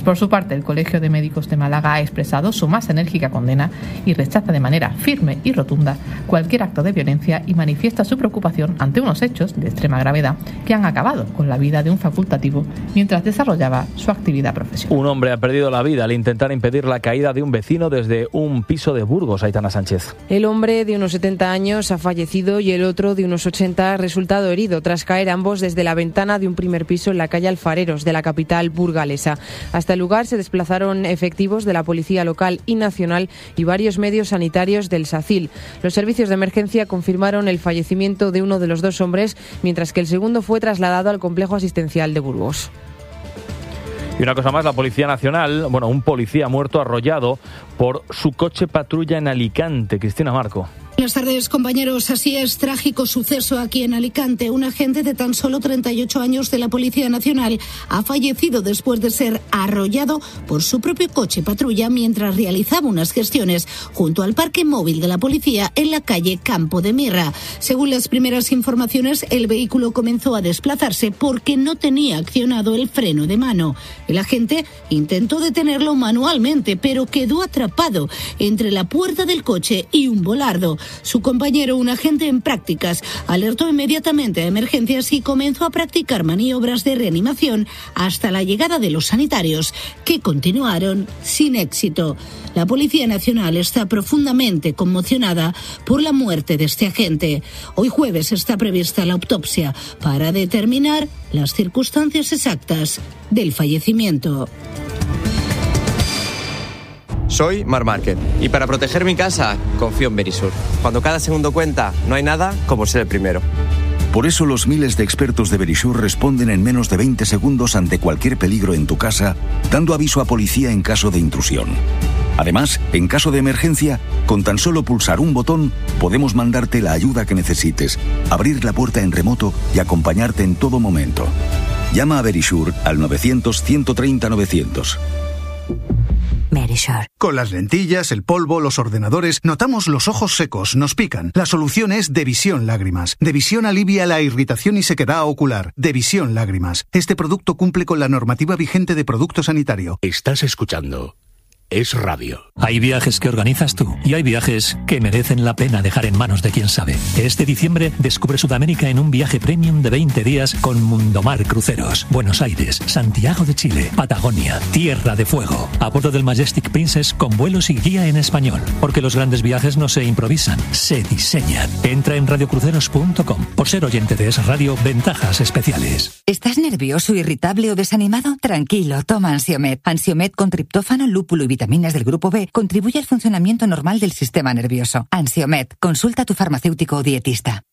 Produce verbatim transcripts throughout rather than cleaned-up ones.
agresiones. Por su parte, el Colegio de Médicos de Málaga ha expresado su más enérgica condena y rechaza de manera firme y rotunda cualquier acto de violencia y manifiesta su preocupación ante unos hechos de extrema gravedad que han acabado con la vida de un facultativo mientras desarrollaba su actividad profesional. Un hombre ha perdido la vida al intentar impedir la caída de un vecino desde un piso de Burgos. Aitana Sánchez. El hombre de unos setenta años ha fallecido y el otro de unos ochenta ha resultado herido tras caer ambos desde la ventana de un primer piso en la calle Alfareros de la capital burgalesa. Hasta el lugar se desplazaron efectivos de la policía local y nacional y varios medios sanitarios del SACIL. Los servicios de emergencia confirmaron el fallecimiento de uno de los dos hombres, mientras que el segundo fue trasladado al complejo asistencial de Burgos. Y una cosa más, la Policía Nacional, bueno, un policía muerto arrollado por su coche patrulla en Alicante. Cristina Marco. Buenas tardes, compañeros. Así es, trágico suceso aquí en Alicante. Un agente de tan solo treinta y ocho años de la Policía Nacional ha fallecido después de ser arrollado por su propio coche patrulla mientras realizaba unas gestiones junto al parque móvil de la policía en la calle Campo de Mirra. Según las primeras informaciones, el vehículo comenzó a desplazarse porque no tenía accionado el freno de mano. El agente intentó detenerlo manualmente, pero quedó atrapado entre la puerta del coche y un volardo. Su compañero, un agente en prácticas, alertó inmediatamente a emergencias y comenzó a practicar maniobras de reanimación hasta la llegada de los sanitarios, que continuaron sin éxito. La Policía Nacional está profundamente conmocionada por la muerte de este agente. Hoy jueves está prevista la autopsia para determinar las circunstancias exactas del fallecimiento. Soy Marc Márquez y para proteger mi casa confío en Verisur. Cuando cada segundo cuenta, no hay nada como ser el primero. Por eso los miles de expertos de Verisur responden en menos de veinte segundos ante cualquier peligro en tu casa, dando aviso a policía en caso de intrusión. Además, en caso de emergencia, con tan solo pulsar un botón, podemos mandarte la ayuda que necesites, abrir la puerta en remoto y acompañarte en todo momento. Llama a Verisur al novecientos, ciento treinta, novecientos. Verisur. Con las lentillas, el polvo, los ordenadores, notamos los ojos secos, nos pican. La solución es Devisión Lágrimas. Devisión alivia la irritación y sequedad ocular. Devisión Lágrimas. Este producto cumple con la normativa vigente de producto sanitario. Estás escuchando Es Radio. Hay viajes que organizas tú y hay viajes que merecen la pena dejar en manos de quien sabe. Este diciembre descubre Sudamérica en un viaje premium de veinte días con Mundomar Cruceros. Buenos Aires, Santiago de Chile, Patagonia, Tierra de Fuego. A bordo del Majestic Princess con vuelos y guía en español. Porque los grandes viajes no se improvisan, se diseñan. Entra en radiocruceros punto com. Por ser oyente de Es Radio, ventajas especiales. ¿Estás nervioso, irritable o desanimado? Tranquilo, toma Ansiomed. Ansiomed con triptófano, lúpulo y vitaminas del grupo B contribuye al funcionamiento normal del sistema nervioso. Ansiomed, consulta a tu farmacéutico o dietista.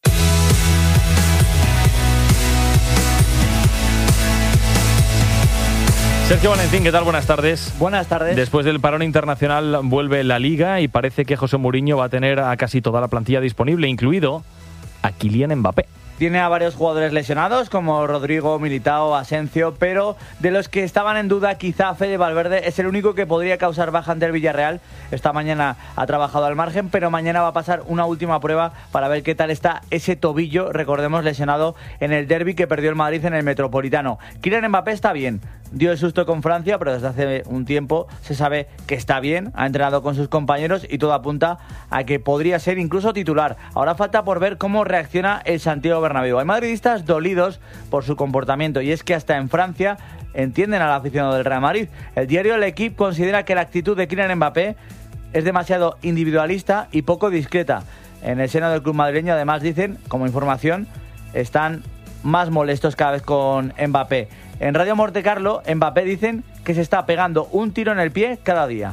Sergio Valentín, ¿qué tal? Buenas tardes. Buenas tardes. Después del parón internacional vuelve la Liga y parece que José Mourinho va a tener a casi toda la plantilla disponible, incluido a Kylian Mbappé. Tiene a varios jugadores lesionados como Rodrigo, Militao, Asensio, pero de los que estaban en duda quizá Fede Valverde es el único que podría causar baja ante el Villarreal. Esta mañana ha trabajado al margen, pero mañana va a pasar una última prueba para ver qué tal está ese tobillo, recordemos, lesionado en el derbi que perdió el Madrid en el Metropolitano. Kylian Mbappé está bien, dio el susto con Francia, pero desde hace un tiempo se sabe que está bien, ha entrenado con sus compañeros y todo apunta a que podría ser incluso titular. Ahora falta por ver cómo reacciona el Santiago Bernabéu. Hay madridistas dolidos por su comportamiento y es que hasta en Francia entienden al aficionado del Real Madrid. El diario L'Equipe considera que la actitud de Kylian Mbappé es demasiado individualista y poco discreta. En el seno del club madrileño además dicen, como información, están más molestos cada vez con Mbappé. En Radio Montecarlo, Mbappé dicen que se está pegando un tiro en el pie cada día.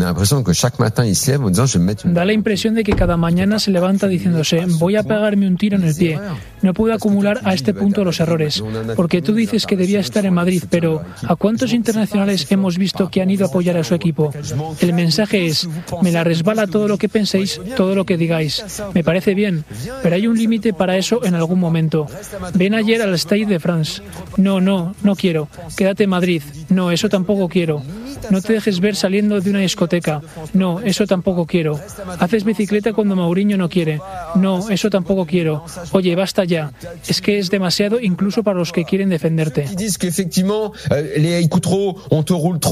Da la impresión de que cada mañana se levanta diciéndose voy a pegarme un tiro en el pie. No puedo acumular a este punto los errores. Porque tú dices que debía estar en Madrid, pero ¿a cuántos internacionales hemos visto que han ido a apoyar a su equipo? El mensaje es, me la resbala todo lo que penséis, todo lo que digáis. Me parece bien, pero hay un límite para eso en algún momento. Ven ayer al Stade de France. No, no, no quiero. Quédate en Madrid. No, eso tampoco quiero. No te dejes ver saliendo de una discoteca. No, eso tampoco quiero. Haces bicicleta cuando Mourinho no quiere. No, eso tampoco quiero. Oye, basta ya. Es que es demasiado incluso para los que quieren defenderte.